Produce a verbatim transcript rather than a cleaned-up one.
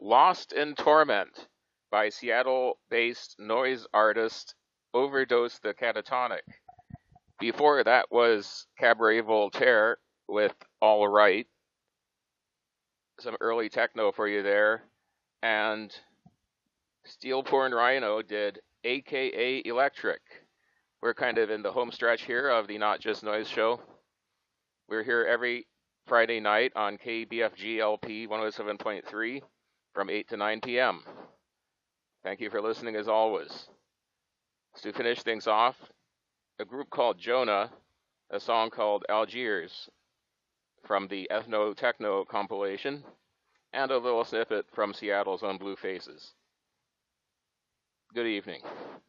Lost in Torment by Seattle-based noise artist Overdose the Catatonic. Before that was Cabaret Voltaire with All Right. Some early techno for you there. And Steel Porn Rhino did A K A Electric. We're kind of in the home stretch here of the Not Just Noise show. We're here every Friday night on K B F G L P one oh seven point three from eight to nine p.m. Thank you for listening as always. To finish things off, a group called Jonah, a song called Algiers from the Ethno Techno compilation, and a little snippet from Seattle's own Blue Faces. Good evening.